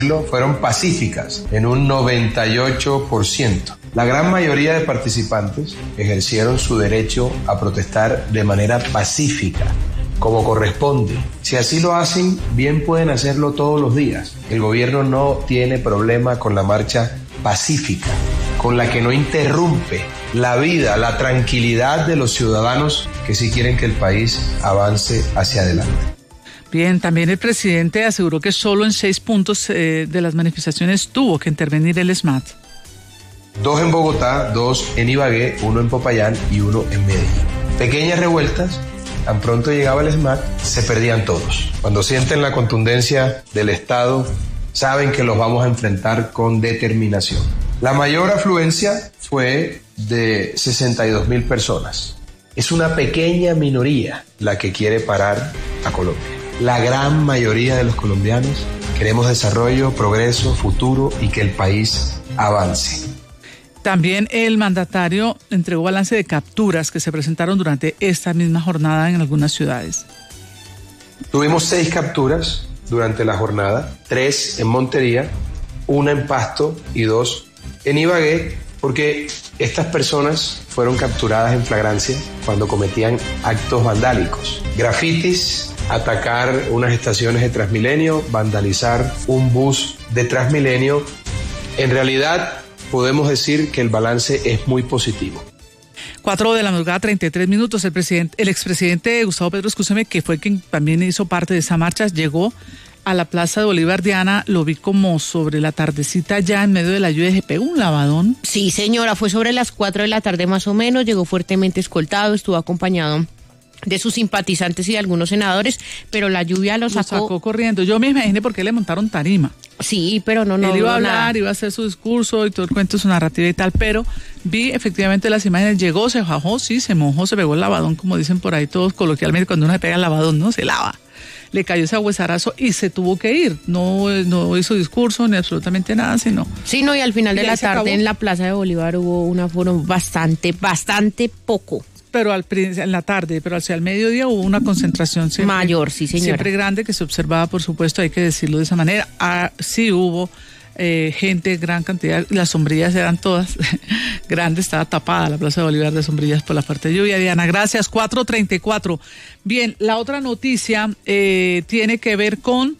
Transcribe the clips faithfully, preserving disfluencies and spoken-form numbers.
fueron pacíficas en un noventa y ocho por ciento. La gran mayoría de participantes ejercieron su derecho a protestar de manera pacífica, como corresponde. Si así lo hacen, bien pueden hacerlo todos los días. El gobierno no tiene problema con la marcha pacífica, con la que no interrumpe la vida, la tranquilidad de los ciudadanos que sí quieren que el país avance hacia adelante. Bien, también el presidente aseguró que solo en seis puntos eh, de las manifestaciones tuvo que intervenir el SMAT. Dos en Bogotá, dos en Ibagué, uno en Popayán y uno en Medellín. Pequeñas revueltas, tan pronto llegaba el SMAT, se perdían todos. Cuando sienten la contundencia del Estado, saben que los vamos a enfrentar con determinación. La mayor afluencia fue de sesenta y dos mil personas. Es una pequeña minoría la que quiere parar a Colombia. La gran mayoría de los colombianos queremos desarrollo, progreso, futuro y que el país avance. También el mandatario entregó balance de capturas que se presentaron durante esta misma jornada en algunas ciudades. Tuvimos seis capturas durante la jornada, tres en Montería, una en Pasto y dos en Ibagué, porque estas personas fueron capturadas en flagrancia cuando cometían actos vandálicos, grafitis, atacar unas estaciones de Transmilenio, vandalizar un bus de Transmilenio. En realidad, podemos decir que el balance es muy positivo. Cuatro de la madrugada, treinta y tres minutos, el presidente, el expresidente Gustavo Petro, escúcheme, que fue quien también hizo parte de esa marcha, llegó a la Plaza de Bolívar. Diana, lo vi como sobre la tardecita ya en medio de la lluvia, se pegó un lavadón. Sí, señora, fue sobre las cuatro de la tarde más o menos, llegó fuertemente escoltado, estuvo acompañado de sus simpatizantes y de algunos senadores, pero la lluvia lo sacó, lo sacó corriendo. Yo me imaginé por qué le montaron tarima. Sí, pero no, no. Él iba a hablar, nada. iba a hacer su discurso y todo el cuento, su narrativa y tal, pero vi efectivamente las imágenes, llegó, se bajó, sí, se mojó, se pegó el lavadón, como dicen por ahí todos coloquialmente, cuando uno se pega el lavadón, ¿no? Se lava. Le cayó ese aguezarazo y se tuvo que ir. No, no hizo discurso ni absolutamente nada, sino... Sí, no, y al final y de la tarde en la Plaza de Bolívar hubo un aforo bastante, bastante poco. Pero al en la tarde, pero hacia el mediodía hubo una concentración siempre, mayor, sí, señora. Siempre grande, que se observaba, por supuesto, hay que decirlo de esa manera. Ah, sí hubo eh, gente, gran cantidad, las sombrillas eran todas grandes, estaba tapada la Plaza de Bolívar de sombrillas por la fuerte lluvia. Diana, gracias, cuatro treinta y cuatro. Bien, la otra noticia eh, tiene que ver con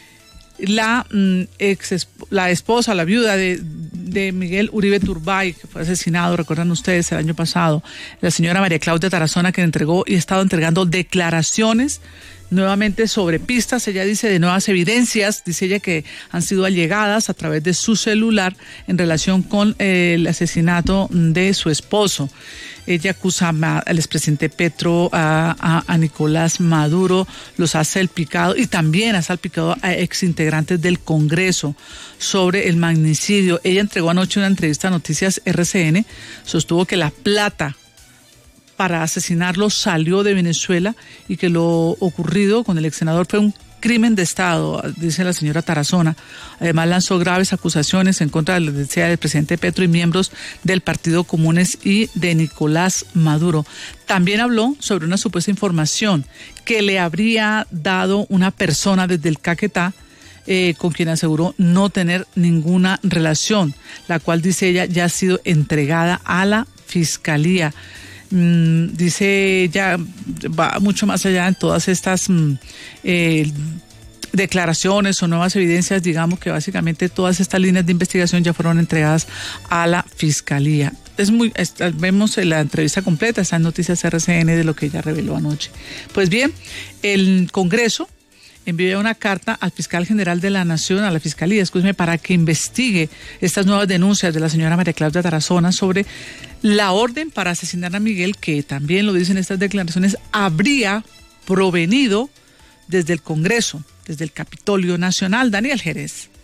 la mm, ex la esposa, la viuda de, de Miguel Uribe Turbay, que fue asesinado, recuerdan ustedes, el año pasado, la señora María Claudia Tarazona, que entregó y ha estado entregando declaraciones nuevamente sobre pistas, ella dice, de nuevas evidencias, dice ella que han sido allegadas a través de su celular en relación con eh, el asesinato de su esposo. Ella acusa al expresidente Petro, a, a, a Nicolás Maduro, los ha salpicado y también ha salpicado a exintegrantes del Congreso sobre el magnicidio. Ella entregó anoche una entrevista a Noticias R C N, sostuvo que la plata para asesinarlo salió de Venezuela y que lo ocurrido con el ex senador fue un crimen de Estado, dice la señora Tarazona. Además lanzó graves acusaciones en contra de la decía del presidente Petro y miembros del Partido Comunes y de Nicolás Maduro. También habló sobre una supuesta información que le habría dado una persona desde el Caquetá, eh, con quien aseguró no tener ninguna relación, la cual, dice ella, ya ha sido entregada a la Fiscalía. Mm, dice ella, va mucho más allá en todas estas mm, eh, declaraciones o nuevas evidencias, digamos que básicamente todas estas líneas de investigación ya fueron entregadas a la Fiscalía. Es muy, es, vemos la entrevista completa, está en Noticias R C N de lo que ella reveló anoche. Pues bien, el Congreso envió una carta al fiscal general de la Nación, a la Fiscalía, escúcheme, para que investigue estas nuevas denuncias de la señora María Claudia Tarazona sobre la orden para asesinar a Miguel, que también lo dicen estas declaraciones, habría provenido desde el Congreso, desde el Capitolio Nacional. Daniel Jerez.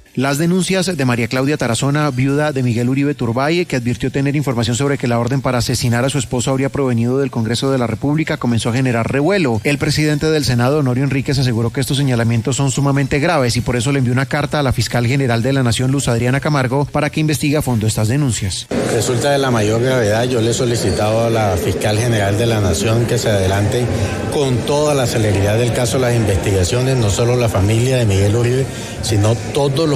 Las denuncias de María Claudia Tarazona, viuda de Miguel Uribe Turbay, que advirtió tener información sobre que la orden para asesinar a su esposo habría provenido del Congreso de la República, comenzó a generar revuelo. El presidente del Senado, Honorio Enríquez, aseguró que estos señalamientos son sumamente graves y por eso le envió una carta a la fiscal general de la Nación, Luz Adriana Camargo, para que investigue a fondo estas denuncias. Resulta de la mayor gravedad. Yo le he solicitado a la fiscal general de la Nación que se adelante con toda la celeridad del caso las investigaciones, no solo la familia de Miguel Uribe, sino todos los